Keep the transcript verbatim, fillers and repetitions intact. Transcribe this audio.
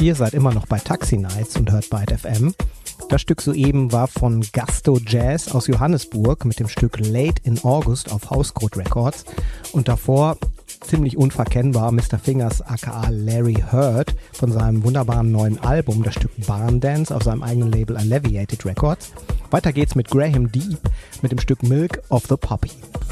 Ihr seid immer noch bei Taxi Nights und hört Byte F M. Das Stück soeben war von Gasto Jazz aus Johannesburg mit dem Stück Late in August auf Housecode Records. Und davor ziemlich unverkennbar Mister Fingers aka Larry Heard von seinem wunderbaren neuen Album, das Stück Barn Dance auf seinem eigenen Label Alleviated Records. Weiter geht's mit Graham Deep mit dem Stück Milk of the Poppy.